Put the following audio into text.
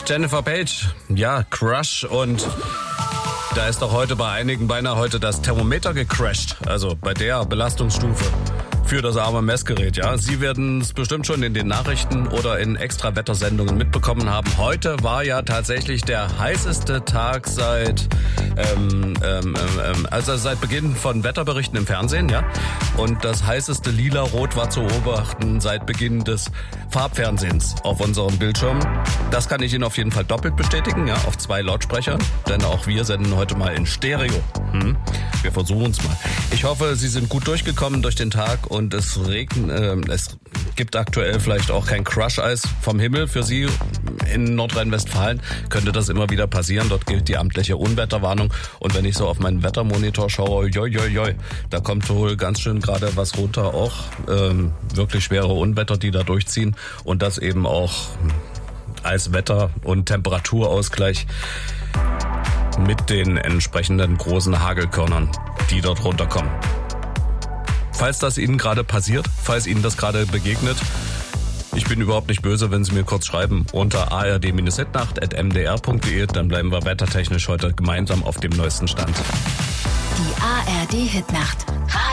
Jennifer Page, ja, Crush, und da ist doch heute bei einigen beinahe heute das Thermometer gecrashed, also bei der Belastungsstufe für das arme Messgerät, ja. Sie werden es bestimmt schon in den Nachrichten oder in Extra-Wettersendungen mitbekommen haben. Heute war ja tatsächlich der heißeste Tag seit Beginn von Wetterberichten im Fernsehen, ja. Und das heißeste Lila-Rot war zu beobachten seit Beginn des Farbfernsehens auf unserem Bildschirm. Das kann ich Ihnen auf jeden Fall doppelt bestätigen, ja, auf 2 Lautsprechern, denn auch wir senden heute mal in Stereo. Wir versuchen es mal. Ich hoffe, Sie sind gut durchgekommen durch den Tag und es regnet, es gibt aktuell vielleicht auch kein Crush-Eis vom Himmel für Sie in Nordrhein-Westfalen. Könnte das immer wieder passieren. Dort gilt die amtliche Unwetterwarnung. Und wenn ich so auf meinen Wettermonitor schaue, da kommt wohl ganz schön gerade was runter. Auch wirklich schwere Unwetter, die da durchziehen. Und das eben auch als Wetter- und Temperaturausgleich mit den entsprechenden großen Hagelkörnern, die dort runterkommen. Falls das Ihnen gerade passiert, falls Ihnen das gerade begegnet, ich bin überhaupt nicht böse, wenn Sie mir kurz schreiben unter ard-hitnacht@mdr.de, dann bleiben wir wettertechnisch heute gemeinsam auf dem neuesten Stand. Die ARD Hitnacht.